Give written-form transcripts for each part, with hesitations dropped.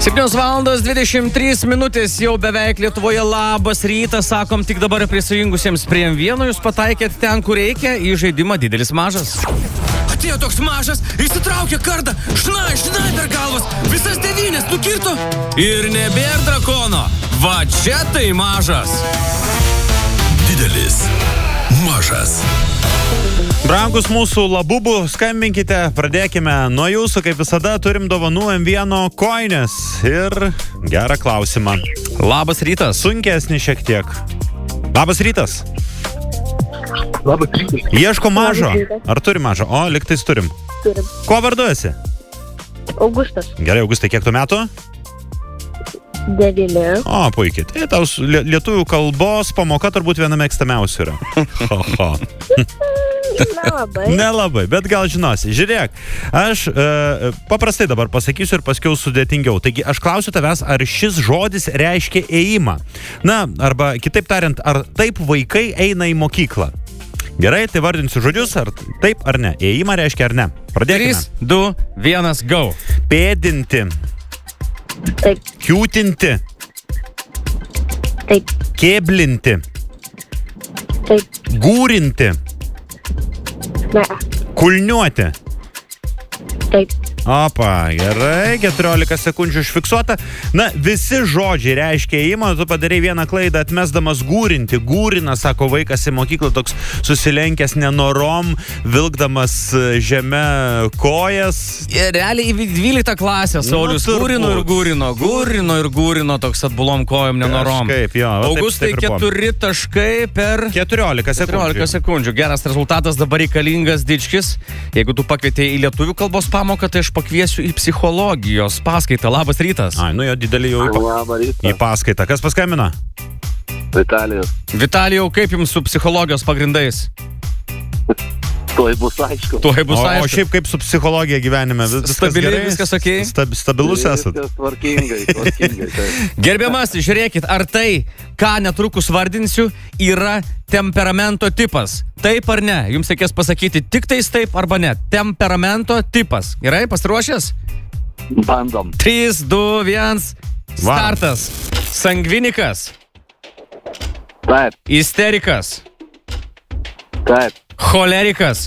7:23 minutės jau beveik Lietuvoje. Labas rytas, sakom tik dabar prisijungusiems prie M1. Jūs pataikėt ten, kur reikia, į žaidimą didelis mažas. Atėjo toks mažas, įsitraukė kardą, šnai per galvas, visas 9 nukirto. Ir nebėr drakono. Va čia tai mažas. Didelis mažas. Brangus mūsų labubų, skambinkite, pradėkime nuo jūsų, kaip visada, turim dovanų M1 koinės ir gerą klausimą. Labas rytas. Sunkesnį šiek tiek. Labas rytas. Labas rytas. Ieško mažo. Ar turi mažo? O, liktais turim. Turim. Kuo vardu esi? Augustas. Gerai, Augustai, kiek tu metų? 9. O, puikiai. Tai tau lietuvių kalbos pamoka turbūt viena mėgstamiausių yra. Nelabai, bet gal žinosi. Žiūrėk, aš paprastai dabar pasakysiu ir paskiau sudėtingiau. Taigi aš klausiu tavęs, ar šis žodis reiškia ėjimą. Na, arba kitaip tariant, ar taip vaikai eina į mokyklą. Gerai, tai vardinsiu žodžius, ar taip ar ne. Ėjimą reiškia ar ne. Pradėkime. 3, 2, 1, go. Pėdinti. Taip. Kiūtinti. Taip. Kėblinti. Taip. Gūrinti. Ne. Kulniuoti. Taip. Opa, gerai, 14 sekundžių užfiksuota. Na, visi žodžiai reiškia ėjimą, tu padarai vieną klaidą atmesdamas gūrinti. Gūrina, sako vaikas į mokyklą, toks susilenkęs nenorom, vilkdamas žeme kojas. Ir realiai į 12 klasę Saulius gūrino, toks atbulom kojom nenorom. Kažkaip, jo. Augustai, 4 taškai per 14 sekundžių. Geras rezultatas, dabar reikalingas dičkis. Jeigu tu pakvietei į lietuvių kalbos pamoką, tai aš pakviesiu į psichologijos paskaitą. Labas rytas. Ai, nu jo didelį jau į paskaitą. Kas paskambino? Vitalijus. Vitalijau, kaip jums su psichologijos pagrindais? Tuoj bus aišku. O šiaip kaip su psichologija gyvenime? Stabiliai, viskas okei? Stabilus esat? Viskas tvarkingai. Gerbiamas, žiūrėkit, ar tai, ką netrukus vardinsiu, yra temperamento tipas? Taip ar ne? Jums reikės pasakyti tik tais taip arba ne. Temperamento tipas. Gerai, pasiruošęs? Bandom. 3, 2, 1, startas. Sangvinikas. Taip. Isterikas. Taip. Cholerikas.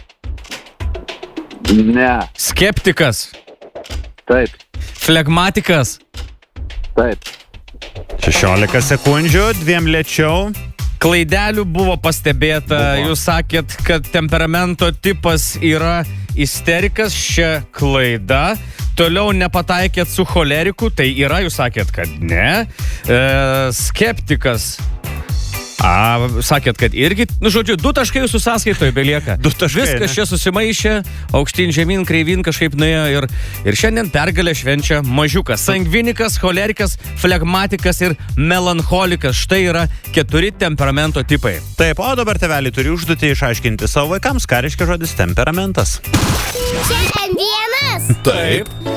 Ne. Skeptikas. Taip. Flegmatikas. Taip. 16 sekundžių, 2 lėčiau. Klaidelių buvo pastebėta. Jūs sakėt, kad temperamento tipas yra isterikas. Šia klaida. Toliau nepataikėt su choleriku. Tai yra, jūs sakėt, kad ne. Skeptikas. Sakėt, kad irgi, žodžiu, 2 taškai jūsų sąskaitoje belieka. 2 taškai. Viskas čia susimaišė, aukštyn, žemyn, kreivyn kažkaip nuėjo ir šiandien pergalę švenčia mažiukas. Sangvinikas, cholerikas, flegmatikas ir melancholikas. Štai yra 4 temperamento tipai. Taip, o dabar tėveliai turi užduotį išaiškinti savo vaikams, ką reiškia žodis temperamentas. Čia M1. Taip.